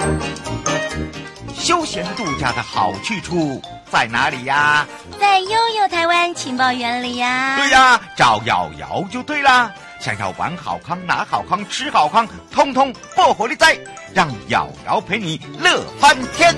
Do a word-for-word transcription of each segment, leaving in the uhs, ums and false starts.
休闲度假的好去处在哪里呀？ 在悠悠台湾情报园里呀。 对呀，找瑶瑶就对啦。想要玩好康、拿好康、吃好康，通通不火力在，让瑶瑶陪你乐翻天。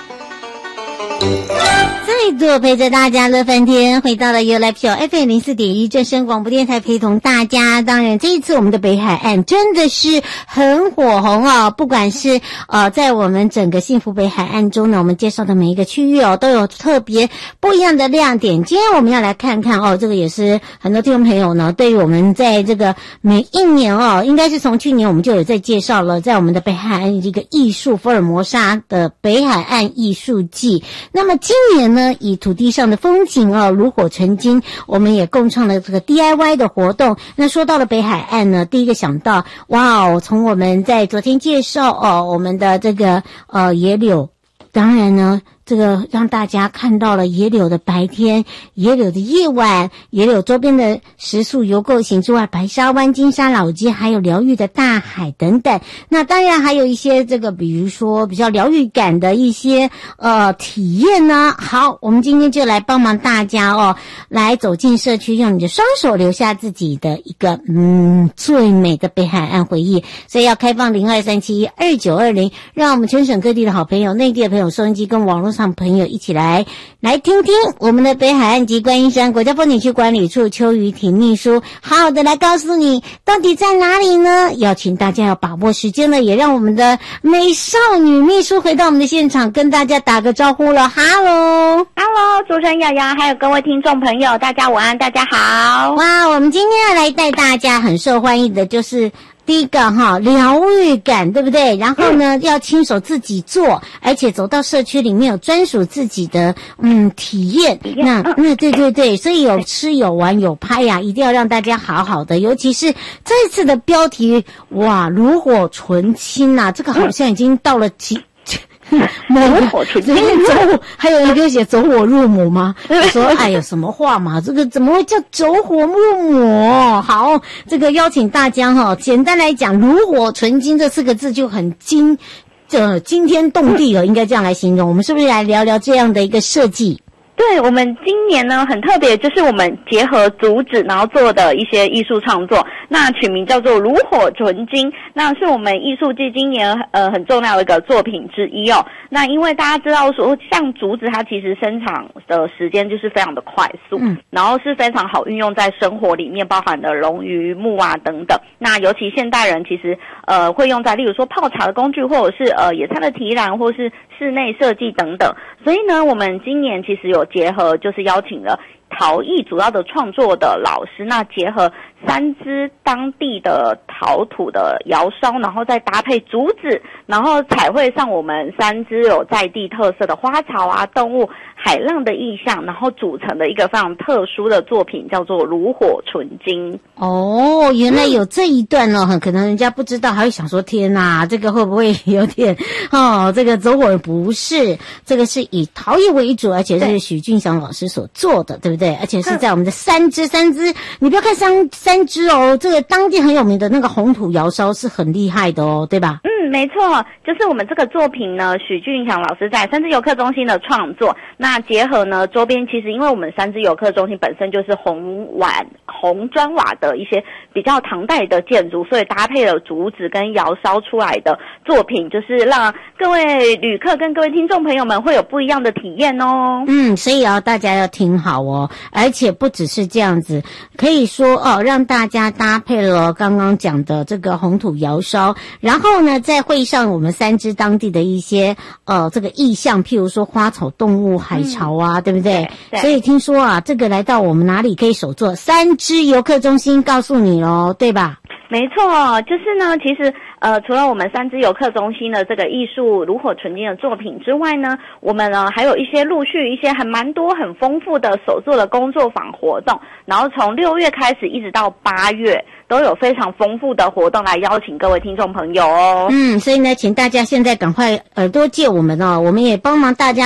再度陪着大家乐翻天，回到了 You Live Show F M 零四点一正声广播电台，陪同大家。当然这一次我们的北海岸真的是很火红哦，不管是呃在我们整个幸福北海岸中呢，我们介绍的每一个区域哦，都有特别不一样的亮点。今天我们要来看看哦，这个也是很多听众朋友呢，对于我们在这个每一年哦，应该是从去年我们就有在介绍了，在我们的北海岸这个艺术福尔摩沙的北海岸艺术季。那么今年呢，以土地上的风景哦，炉火纯青，我们也共创了这个 D I Y 的活动。那说到了北海岸呢，第一个想到，哇哦，从我们在昨天介绍哦，我们的这个呃野柳，当然呢，这个让大家看到了野柳的白天、野柳的夜晚、野柳周边的食宿游购行之外，白沙湾、金沙老街，还有疗愈的大海等等。那当然还有一些这个，比如说比较疗愈感的一些呃体验呢。好，我们今天就来帮忙大家哦，来走进社区，用你的双手留下自己的一个嗯最美的北海岸回忆。所以要开放零二三七一二九二零，让我们全省各地的好朋友、内地的朋友、收音机跟网络上朋友一起来来听听我们的北海岸及观音山国家风景区管理处邱瑜婷秘书好好的来告诉你到底在哪里呢？邀请大家要把握时间了，也让我们的美少女秘书回到我们的现场跟大家打个招呼了。 Hello Hello 主持人瑶瑶还有各位听众朋友，大家午安，大家好。 哇，我们今天要来带大家很受欢迎的就是第一个哈，疗愈感，对不对？然后呢，要亲手自己做，而且走到社区里面有专属自己的嗯体验。那那对对对，所以有吃有玩有拍呀、啊，一定要让大家好好的。尤其是这次的标题，哇，炉火纯青啊，这个好像已经到了极。 走火纯青， 走，还有一个写走火入魔吗？我说，哎呀，什么话嘛？这个怎么会叫走火入魔？好，这个邀请大家哈，简单来讲，炉火纯青这四个字就很惊，这惊天动地了，应该这样来形容。我们是不是来聊聊这样的一个设计？ 对，我们今年呢很特别，就是我们结合竹子然后做的一些艺术创作，那取名叫做炉火纯青，那是我们艺术季今年呃很重要的一个作品之一哦。那因为大家知道说，像竹子它其实生长的时间就是非常的快速，嗯，然后是非常好运用在生活里面，包含的龙鱼木啊等等。那尤其现代人其实呃会用在例如说泡茶的工具，或者是呃野餐的提篮，或是室内设计等等。所以呢，我们今年其实有结合，就是邀请了陶艺主要的创作的老师，那结合三支当地的陶土的窑烧，然后再搭配竹子，然后彩绘上我们三支有在地特色的花草啊、动物、海浪的意象，然后组成的一个非常特殊的作品，叫做炉火纯青。 哦，原来有这一段哦，很可能人家不知道，还会想说天哪，这个会不会有点哦？这个走火不是，这个是以陶艺为主，而且是许俊祥老师所做的，对不对？而且是在我们的三支三支，你不要看三三支哦，这个当地很有名的那个红土窑烧是很厉害的哦，对吧？ 嗯，没错，就是我们这个作品呢，许俊祥老师在三支游客中心的创作，那结合呢周边，其实因为我们三支游客中心本身就是红瓦红砖瓦的一些比较唐代的建筑，所以搭配了竹子跟窑烧出来的作品，就是让各位旅客跟各位听众朋友们会有不一样的体验哦。 嗯，所以啊，大家要听好哦，而且不只是这样子，可以说哦，让大家搭配了刚刚讲的这个红土窑烧，然后呢，再绘上我们三支当地的一些呃这个意象，譬如说花草动物、海潮啊，嗯、对不对？对对，所以听说啊，这个来到我们哪里可以手做？三支游客中心告诉你咯，对吧？ 没错，就是呢，其实呃，除了我们三支游客中心的这个艺术炉火纯青的作品之外呢，我们呢还有一些陆续一些很蛮多很丰富的手作的工作坊活动，然后从六月开始一直到八月都有非常丰富的活动来邀请各位听众朋友哦。 嗯，所以呢，请大家现在赶快耳朵借我们哦，我们也帮忙大家